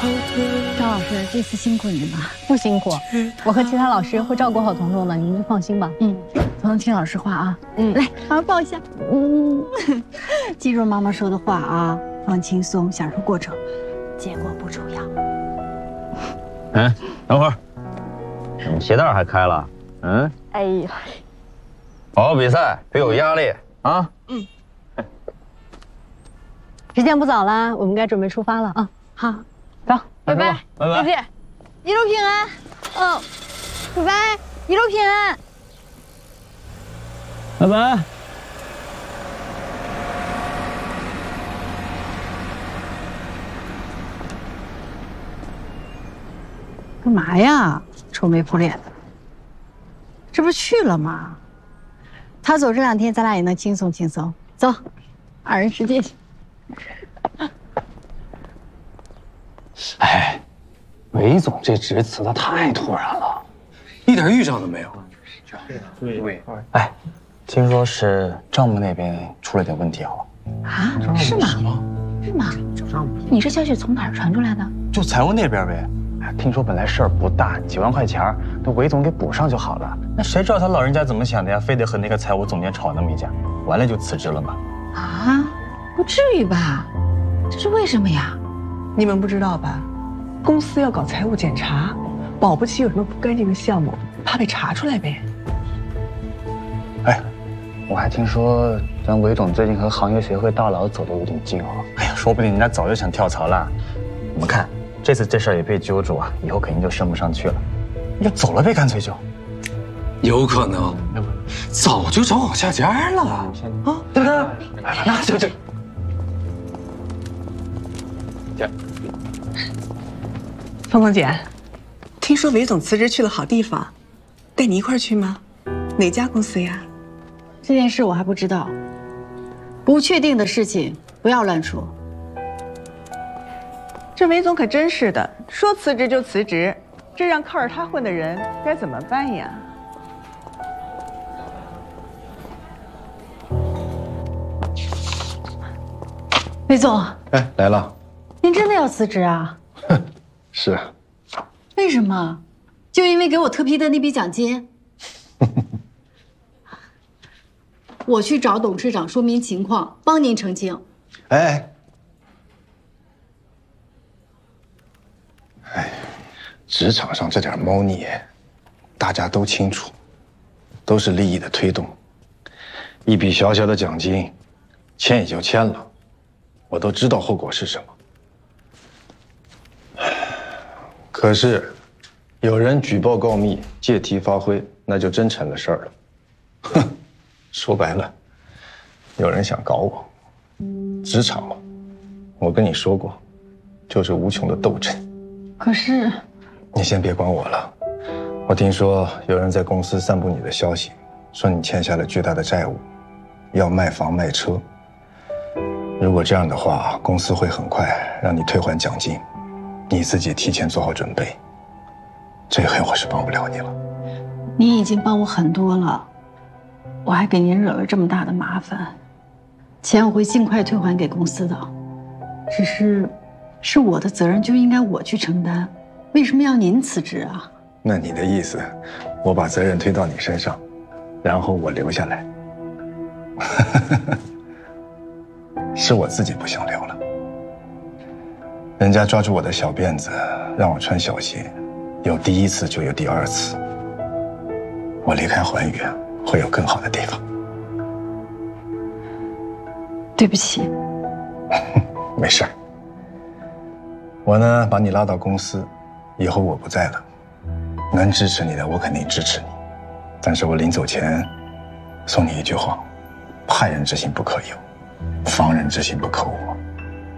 张老师，这次辛苦您了。 不辛苦，我和其他老师会照顾好彤彤的，你们就放心吧。 彤彤听老师话啊。来，好好抱一下。记住妈妈说的话啊，放轻松，享受过程，结果不重要。 哎，等会儿，怎么鞋带还开了？ 哎呀， 好好比赛，别有压力啊。 时间不早了，我们该准备出发了啊。 好， 走， 拜拜，拜拜， 再见， 一路平安。拜拜，一路平安。 拜拜。 干嘛呀？愁眉苦脸的。这不去了吗？他走这2天，咱俩也能轻松轻松。走，2人世界去。 哎，韦总这职辞的太突然了，一点预兆都没有。对，哎，听说是账目那边出了点问题啊？ 啊？是吗？是吗？你这消息从哪儿传出来的？ 就财务那边呗。哎，听说本来事儿不大，几万块钱，那韦总给补上就好了。那谁知道他老人家怎么想的呀？非得和那个财务总监吵那么一架，完了就辞职了嘛。 啊？不至于吧？这是为什么呀？ 你们不知道吧？公司要搞财务检查，保不齐有什么不干净的项目，怕被查出来呗。 哎，我还听说咱韦总最近和行业协会大佬走得有点近哦。哎呀，说不定人家早就想跳槽了。你们看，这次这事儿也被揪住啊，以后肯定就升不上去了。要走了呗，干脆就。 有可能，早就找好下家了啊，对不对？那这。 芳芳姐，听说韦总辞职去了好地方，带你一块儿去吗？哪家公司呀？ 这件事我还不知道，不确定的事情不要乱说。 这韦总可真是的，说辞职就辞职，这让靠着他混的人该怎么办呀？ 韦总， 哎，来了。 您真的要辞职啊？ 是。 为什么？就因为给我特批的那笔奖金？我去找董事长说明情况，帮您澄清。 哎，职场上这点猫腻，大家都清楚，都是利益的推动。一笔小小的奖金，签也就签了，我都知道后果是什么。可是，有人举报告密，借题发挥，那就真成了事儿了。哼，说白了，有人想搞我。职场嘛，我跟你说过，就是无穷的斗争。 可是， 你先别管我了。我听说有人在公司散布你的消息，说你欠下了巨大的债务，要卖房卖车。如果这样的话，公司会很快让你退还奖金。你自己提前做好准备，这回我是帮不了你了。 你已经帮我很多了，我还给您惹了这么大的麻烦，钱我会尽快退还给公司的。只是我的责任就应该我去承担，为什么要您辞职啊？ 那你的意思，我把责任推到你身上，然后我留下来？是我自己不想留了。人家抓住我的小辫子，让我穿小鞋，有第一次就有第2次。我离开环宇，会有更好的地方。 对不起。 没事儿。我呢，把你拉到公司，以后我不在了，能支持你的我肯定支持你。但是我临走前，送你一句话：害人之心不可有，防人之心不可无。